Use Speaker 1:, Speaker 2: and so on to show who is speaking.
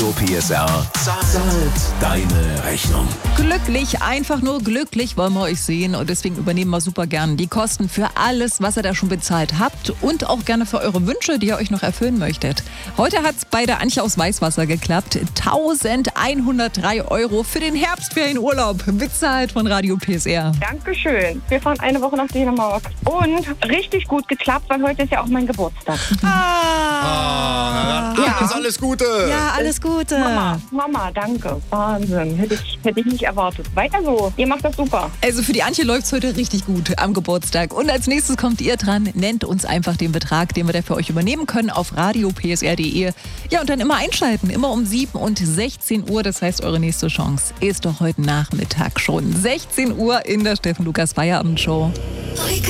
Speaker 1: Radio PSR zahlt deine Rechnung.
Speaker 2: Glücklich, einfach nur glücklich wollen wir euch sehen und deswegen übernehmen wir super gern die Kosten für alles, was ihr da schon bezahlt habt und auch gerne für eure Wünsche, die ihr euch noch erfüllen möchtet. Heute hat es bei der Antje aus Weißwasser geklappt. 1.103 € für den Herbstferienurlaub, bezahlt von Radio PSR.
Speaker 3: Dankeschön. Wir fahren eine Woche nach Dänemark. Und richtig gut geklappt, weil heute ist ja auch mein Geburtstag.
Speaker 4: Alles Gute.
Speaker 5: Ja, alles Gute.
Speaker 3: Mama, danke. Wahnsinn. Hätte ich nicht erwartet. Weiter so. Ihr macht das super.
Speaker 2: Also für die Antje läuft es heute richtig gut am Geburtstag. Und als nächstes kommt ihr dran. Nennt uns einfach den Betrag, den wir da für euch übernehmen können auf radiopsr.de. Ja, und dann immer einschalten. Immer um 7 und 16 Uhr. Das heißt, eure nächste Chance ist doch heute Nachmittag schon. 16 Uhr in der Steffen Lukas Feierabendshow.